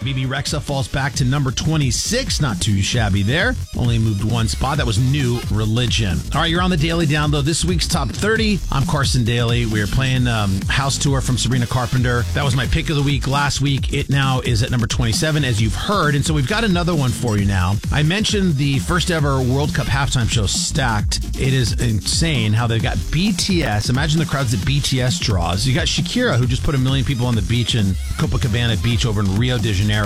Bibi Rexha falls back to number 26. Not too shabby there. Only moved one spot. That was New Religion. All right, you're on the Daily Download. This week's Top 30. I'm Carson Daly. We are playing House Tour from Sabrina Carpenter. That was my pick of the week last week. It now is at number 27, as you've heard. And so we've got another one for you now. I mentioned the first ever World Cup halftime show, Stacked. It is insane how they've got BTS. Imagine the crowds that BTS draws. You got Shakira, who just put 1 million people on the beach in Copacabana Beach over in Rio de Janeiro.